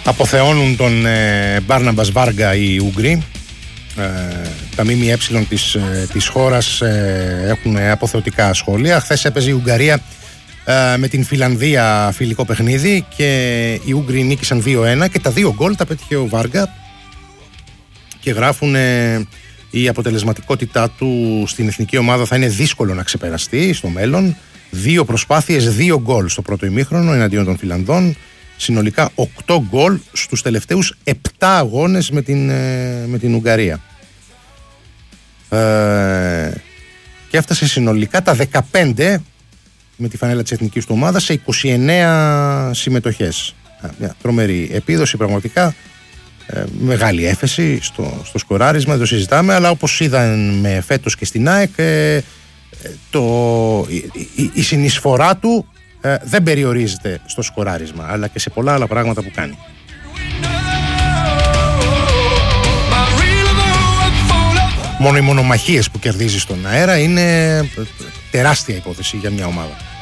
Αποθεώνουν τον Μπάρναμπας Βάργα οι Ούγγροι. Τα ΜΜΕ της χώρας έχουν αποθεωτικά σχόλια. Χθες έπαιζε η Ουγγαρία με την Φιλανδία φιλικό παιχνίδι και οι Ούγγροι νίκησαν 2-1 και τα 2 γκολ τα πέτυχε ο Βάργα και γράφουν η αποτελεσματικότητά του στην εθνική ομάδα θα είναι δύσκολο να ξεπεραστεί στο μέλλον. 2 προσπάθειες, 2 γκολ στο πρώτο ημίχρονο εναντίον των Φιλανδών. Συνολικά 8 γκολ στους τελευταίους 7 αγώνες με την Ουγγαρία. Και έφτασε συνολικά τα 15 με τη φανέλα της εθνικής του ομάδας σε 29 συμμετοχές. Μια τρομερή επίδοση, πραγματικά μεγάλη έφεση στο σκοράρισμα, δεν το συζητάμε, αλλά όπως είδαμε φέτος και στην ΑΕΚ, η συνεισφορά του δεν περιορίζεται στο σκοράρισμα, αλλά και σε πολλά άλλα πράγματα που κάνει. Μόνο οι μονομαχίες που κερδίζει στον αέρα είναι τεράστια υπόθεση για μια ομάδα.